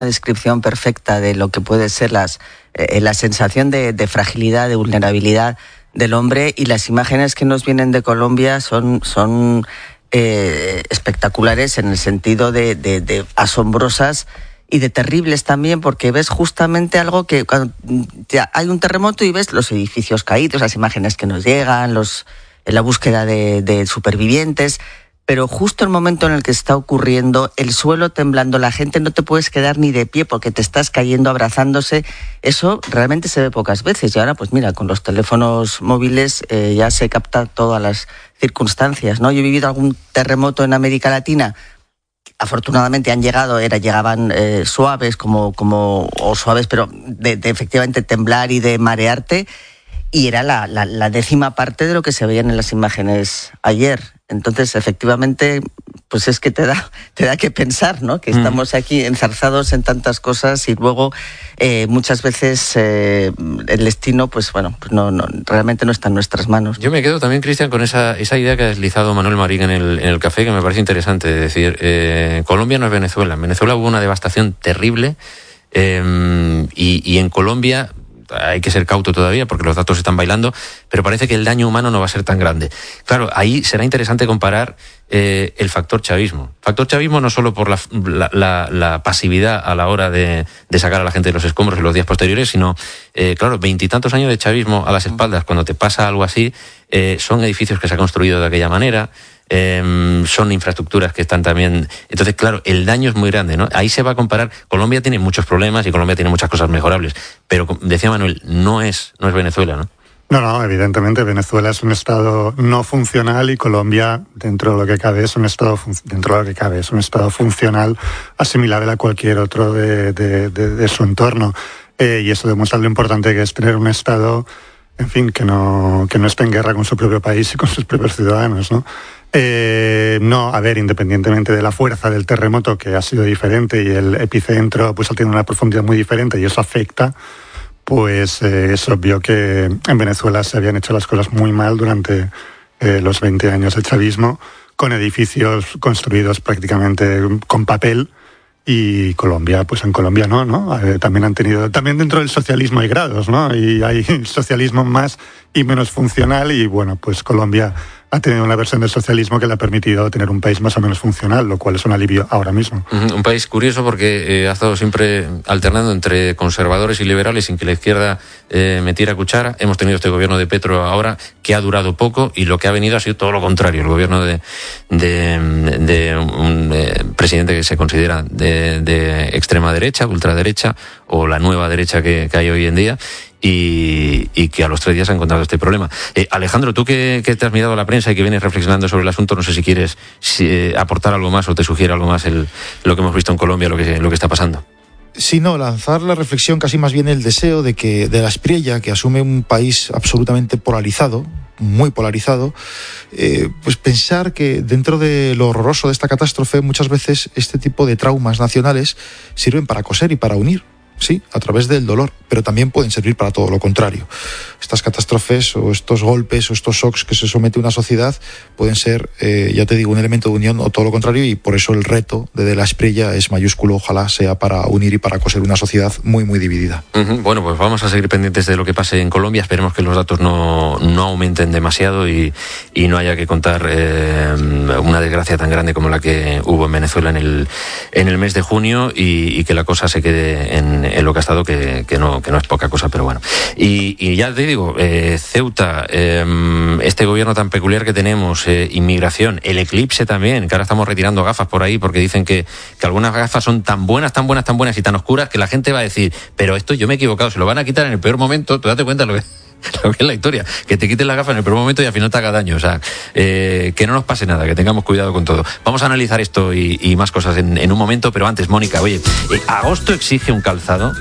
descripción perfecta de lo que puede ser la sensación de fragilidad, de vulnerabilidad del hombre, y las imágenes que nos vienen de Colombia son espectaculares en el sentido de asombrosas y de terribles también, porque ves justamente algo que cuando hay un terremoto y ves los edificios caídos, las imágenes que nos llegan, la búsqueda de supervivientes. Pero justo el momento en el que está ocurriendo, el suelo temblando, la gente no te puedes quedar ni de pie porque te estás cayendo abrazándose, eso realmente se ve pocas veces. Y ahora, pues mira, con los teléfonos móviles ya se capta todas las circunstancias, ¿no? Yo he vivido algún terremoto en América Latina, afortunadamente llegaban suaves, o suaves, pero de efectivamente temblar y de marearte, y era la 10ª parte de lo que se veían en las imágenes ayer. Entonces, efectivamente, pues es que te da que pensar, ¿no? Que estamos aquí enzarzados en tantas cosas y luego muchas veces el destino, pues bueno, pues no realmente no está en nuestras manos. Yo me quedo también, Cristian, con esa idea que ha deslizado Manuel Marín en el café, que me parece interesante. Es decir, Colombia no es Venezuela. En Venezuela hubo una devastación terrible y en Colombia hay que ser cauto todavía porque los datos están bailando, pero parece que el daño humano no va a ser tan grande. Claro, ahí será interesante comparar el factor chavismo. Factor chavismo no solo por la pasividad a la hora de sacar a la gente de los escombros en los días posteriores, sino, claro, 20 y tantos años de chavismo a las espaldas, cuando te pasa algo así, son edificios que se han construido de aquella manera, son infraestructuras que están también. Entonces, claro, el daño es muy grande, ¿no? Ahí se va a comparar. Colombia tiene muchos problemas y Colombia tiene muchas cosas mejorables, pero decía Manuel, no es Venezuela, ¿no? No, evidentemente Venezuela es un estado no funcional y Colombia, dentro de lo que cabe, es un estado funcional asimilable a cualquier otro de su entorno. Y eso demuestra lo importante que es tener un estado, en fin, que no esté en guerra con su propio país y con sus propios ciudadanos, ¿no? Independientemente de la fuerza del terremoto, que ha sido diferente, y el epicentro pues tiene una profundidad muy diferente y eso afecta, pues es obvio que en Venezuela se habían hecho las cosas muy mal durante los 20 años de chavismo, con edificios construidos prácticamente con papel. Y Colombia, pues en Colombia no. También dentro del socialismo hay grados, ¿no? Y hay socialismo más y menos funcional, y bueno, pues Colombia ha tenido una versión del socialismo que le ha permitido tener un país más o menos funcional, lo cual es un alivio ahora mismo. Un país curioso porque ha estado siempre alternando entre conservadores y liberales sin que la izquierda metiera cuchara. Hemos tenido este gobierno de Petro ahora que ha durado poco y lo que ha venido ha sido todo lo contrario. El gobierno de un presidente que se considera de extrema derecha, ultraderecha, o la nueva derecha que hay hoy en día, y que a los 3 días ha encontrado este problema. Alejandro, tú que te has mirado a la prensa y que vienes reflexionando sobre el asunto, no sé si quieres aportar algo más o te sugiere algo más lo que hemos visto en Colombia, lo que está pasando. Sí, lanzar la reflexión, casi más bien el deseo de la Espriella, que asume un país absolutamente polarizado, muy polarizado, pues pensar que dentro de lo horroroso de esta catástrofe, muchas veces este tipo de traumas nacionales sirven para coser y para unir. Sí, a través del dolor, pero también pueden servir para todo lo contrario. Estas catástrofes o estos golpes o estos shocks que se somete una sociedad pueden ser, ya te digo, un elemento de unión o todo lo contrario, y por eso el reto de la Espriella es mayúsculo. Ojalá sea para unir y para coser una sociedad muy, muy dividida. Bueno, pues vamos a seguir pendientes de lo que pase en Colombia. Esperemos que los datos no aumenten demasiado y no haya que contar una desgracia tan grande como la que hubo en Venezuela en el mes de junio, y que la cosa se quede en lo que ha estado, que no es poca cosa, pero bueno. Y ya te digo, Ceuta, este gobierno tan peculiar que tenemos, inmigración, el eclipse también, que ahora estamos retirando gafas por ahí porque dicen que algunas gafas son tan buenas y tan oscuras que la gente va a decir, pero esto yo me he equivocado, se lo van a quitar en el peor momento. Tú date cuenta lo que es la historia, que te quiten las gafas en el peor momento y al final te haga daño. O sea, que no nos pase nada, que tengamos cuidado con todo. Vamos a analizar esto y más cosas en un momento, pero antes, Mónica, oye, agosto exige un calzado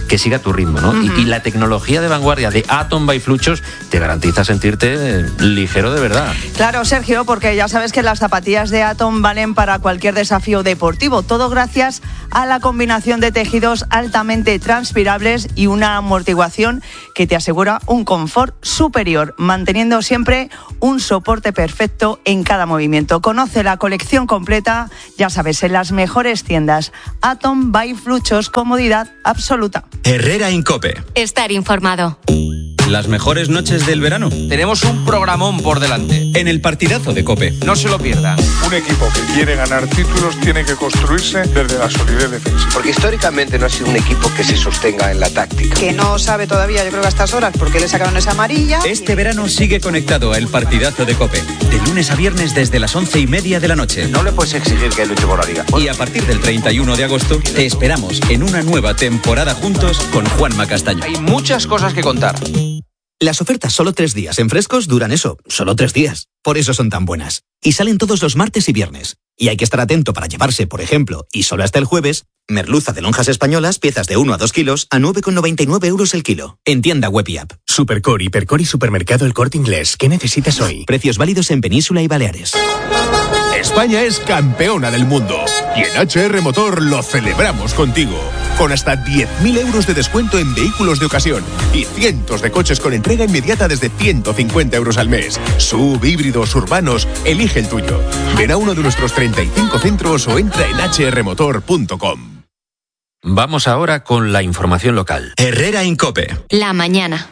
que siga tu ritmo, ¿no? Y la tecnología de vanguardia de Atom by Fluchos te garantiza sentirte ligero de verdad. Claro, Sergio, porque ya sabes que las zapatillas de Atom valen para cualquier desafío deportivo, todo gracias a la combinación de tejidos altamente transpirables y una amortiguación que te asegura un confort superior, manteniendo siempre un soporte perfecto en cada movimiento. Conoce la colección completa, ya sabes, en las mejores tiendas. Atom by Fluchos, comodidad absoluta. Herrera en COPE. Estar informado. Las mejores noches del verano. Tenemos un programón por delante. En el partidazo de COPE. No se lo pierdan. Un equipo que quiere ganar títulos tiene que construirse desde la solidez defensiva. Porque históricamente no ha sido un equipo que se sostenga en la táctica. Que no sabe todavía, yo creo que a estas horas, porque le sacaron esa amarilla. Este verano sigue conectado a El Partidazo de COPE. De lunes a viernes desde las 11:30 de la noche. No le puedes exigir que luche por la liga. Y a partir del 31 de agosto te esperamos en una nueva temporada juntos con Juanma Castaño. Hay muchas cosas que contar. Las ofertas solo 3 días en Frescos duran eso, solo 3 días. Por eso son tan buenas. Y salen todos los martes y viernes. Y hay que estar atento para llevarse, por ejemplo, y solo hasta el jueves, merluza de lonjas españolas, piezas de 1 a 2 kilos, a 9,99 € el kilo. En tienda web y app. Supercore, Hipercore y Supermercado El Corte Inglés. ¿Qué necesitas hoy? Precios válidos en Península y Baleares. España es campeona del mundo. Y en HR Motor lo celebramos contigo. Con hasta 10.000 € de descuento en vehículos de ocasión. Y cientos de coches con entrega inmediata desde 150 € al mes. SUV, híbridos, urbanos, elige el tuyo. Ven a uno de nuestros 35 centros o entra en hrmotor.com. Vamos ahora con la información local. Herrera en COPE. La mañana.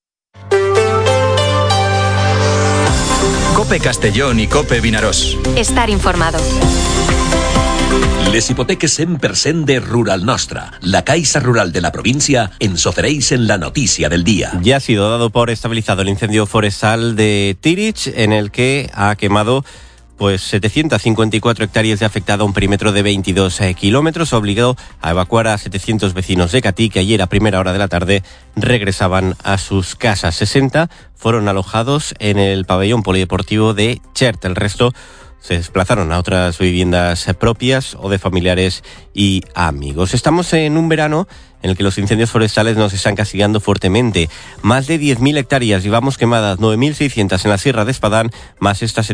COPE Castellón i COPE Vinaròs. Estar informado. Les hipoteques 100% de Rural Nostra, la Caixa Rural de la provincia, ens ofereix en la noticia del día. Ya ha sido dado por estabilizado el incendio forestal de Tirich, en el que ha quemado 754 hectáreas y ha afectado a un perímetro de 22 kilómetros. Obligado a evacuar a 700 vecinos de Catí, que ayer a primera hora de la tarde regresaban a sus casas. 60 fueron alojados en el pabellón polideportivo de Chert. El resto se desplazaron a otras viviendas propias o de familiares y amigos. Estamos en un verano en el que los incendios forestales nos están castigando fuertemente. Más de 10.000 hectáreas llevamos quemadas, 9.600 en la Sierra de Espadán, más estas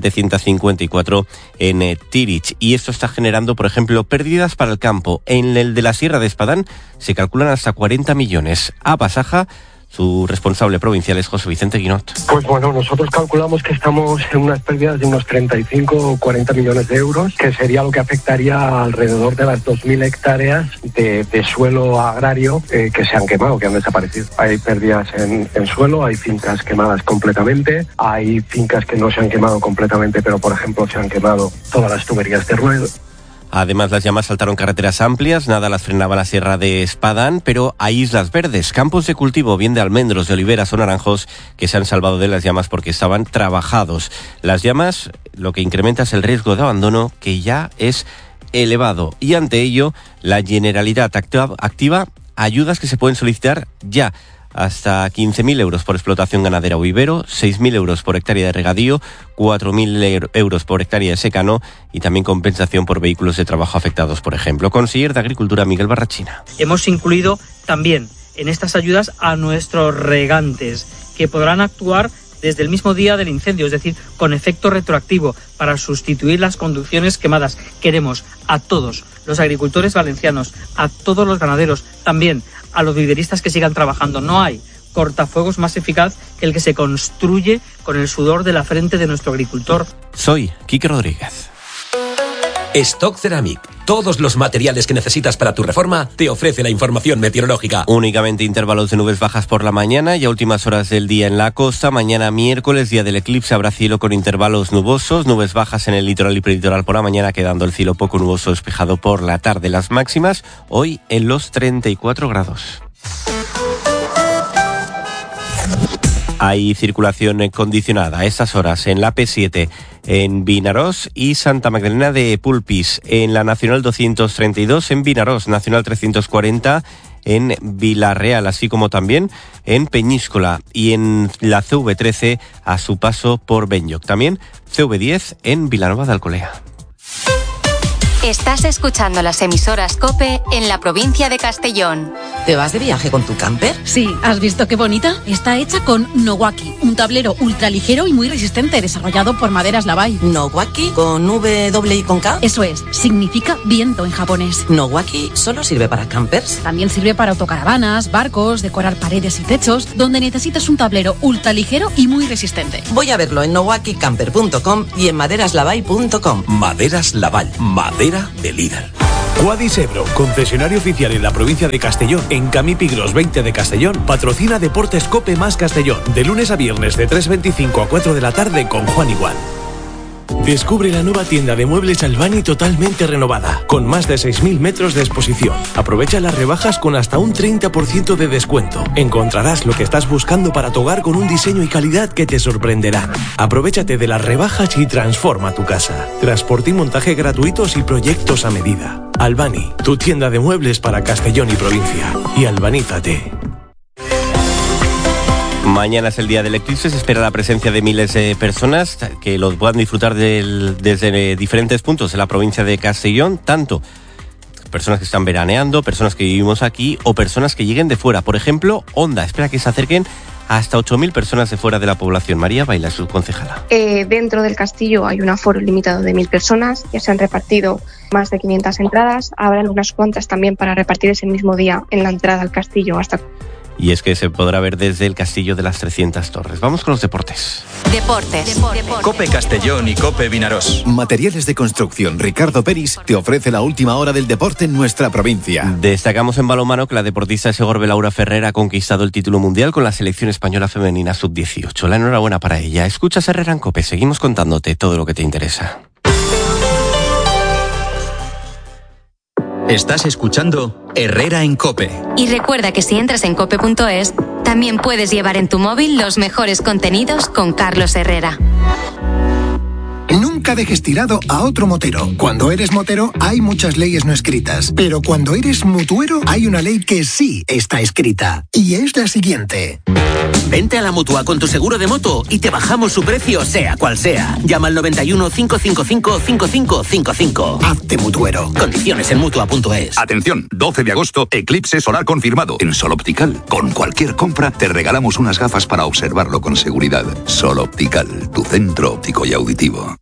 754 en Tirich. Y esto está generando, por ejemplo, pérdidas para el campo. En el de la Sierra de Espadán se calculan hasta 40 millones. A Pasaja, su responsable provincial es José Vicente Guinot. Pues bueno, nosotros calculamos que estamos en unas pérdidas de unos 35 o 40 millones de euros, que sería lo que afectaría alrededor de las 2.000 hectáreas de suelo agrario que se han quemado, que han desaparecido. Hay pérdidas en suelo, hay fincas quemadas completamente, hay fincas que no se han quemado completamente, pero por ejemplo se han quemado todas las tuberías de riego. Además, las llamas saltaron carreteras amplias, nada las frenaba la Sierra de Espadán, pero hay islas verdes, campos de cultivo, bien de almendros, de oliveras o naranjos, que se han salvado de las llamas porque estaban trabajados. Las llamas lo que incrementa es el riesgo de abandono, que ya es elevado. Y ante ello, la Generalitat activa ayudas que se pueden solicitar ya. Hasta 15.000 euros por explotación ganadera o vivero, 6.000 euros por hectárea de regadío, 4.000 euros por hectárea de secano y también compensación por vehículos de trabajo afectados, por ejemplo. Conseller de Agricultura, Miguel Barrachina. Hemos incluido también en estas ayudas a nuestros regantes, que podrán actuar desde el mismo día del incendio, es decir, con efecto retroactivo, para sustituir las conducciones quemadas. Queremos a todos los agricultores valencianos, a todos los ganaderos, también a los viveristas que sigan trabajando. No hay cortafuegos más eficaz que el que se construye con el sudor de la frente de nuestro agricultor. Soy Quique Rodríguez. Stock Ceramic. Todos los materiales que necesitas para tu reforma te ofrece la información meteorológica. Únicamente intervalos de nubes bajas por la mañana y a últimas horas del día en la costa. Mañana miércoles, día del eclipse, habrá cielo con intervalos nubosos, nubes bajas en el litoral y preditoral por la mañana, quedando el cielo poco nuboso despejado por la tarde. Las máximas hoy en los 34 grados. Hay circulación condicionada a estas horas en la P7 en Vinaròs y Santa Magdalena de Pulpis, en la Nacional 232 en Vinaròs, Nacional 340 en Vilarreal, así como también en Peñíscola y en la CV13 a su paso por Benlloc. También CV10 en Vilanova de Alcolea. Estás escuchando las emisoras COPE en la provincia de Castellón. ¿Te vas de viaje con tu camper? Sí, ¿has visto qué bonita? Está hecha con Nowaki, un tablero ultraligero y muy resistente, desarrollado por Maderas Lavai. ¿Nowaki? ¿Con W y con K? Eso es, significa viento en japonés. ¿Nowaki solo sirve para campers? También sirve para autocaravanas, barcos, decorar paredes y techos, donde necesitas un tablero ultraligero y muy resistente. Voy a verlo en nowakicamper.com y en maderaslavai.com. Maderas Laval, madera de líder. Quadis Ebro, concesionario oficial en la provincia de Castellón, en Camipigros 20 de Castellón, patrocina Deportes Cope más Castellón, de lunes a viernes de 3:25 a 4 de la tarde con Juan Igual. Descubre la nueva tienda de muebles Albani totalmente renovada, con más de 6.000 metros de exposición. Aprovecha las rebajas con hasta un 30% de descuento. Encontrarás lo que estás buscando para tu hogar con un diseño y calidad que te sorprenderán. Aprovechate de las rebajas y transforma tu casa. Transporte y montaje gratuitos y proyectos a medida. Albani, tu tienda de muebles para Castellón y provincia. Y albanízate. Mañana es el día del eclipse, se espera la presencia de miles de personas que lo puedan disfrutar desde diferentes puntos de la provincia de Castellón, tanto personas que están veraneando, personas que vivimos aquí o personas que lleguen de fuera. Por ejemplo, Onda espera que se acerquen hasta 8.000 personas de fuera de la población. María Baila, su concejala. Dentro del castillo hay un aforo limitado de 1.000 personas, ya se han repartido más de 500 entradas, habrán unas cuantas también para repartir ese mismo día en la entrada al castillo hasta... Y es que se podrá ver desde el Castillo de las 300 Torres. Vamos con los deportes. Deportes. Cope Castellón y Cope Vinarós. Materiales de construcción Ricardo Peris te ofrece la última hora del deporte en nuestra provincia. Destacamos en balonmano que la deportista Segorbe Laura Ferrer ha conquistado el título mundial con la selección española femenina sub-18. La enhorabuena para ella. Escuchas Herrera en Cope. Seguimos contándote todo lo que te interesa. Estás escuchando Herrera en Cope. Y recuerda que si entras en cope.es, también puedes llevar en tu móvil los mejores contenidos con Carlos Herrera. Nunca dejes tirado a otro motero. Cuando eres motero hay muchas leyes no escritas, pero cuando eres mutuero hay una ley que sí está escrita, y es la siguiente. Vente a la Mutua con tu seguro de moto y te bajamos su precio sea cual sea. Llama al 91 555 5555. Hazte mutuero. Condiciones en Mutua.es. Atención, 12 de agosto, eclipse solar confirmado. En Sol Optical, con cualquier compra te regalamos unas gafas para observarlo con seguridad. Sol Optical, tu centro óptico y auditivo.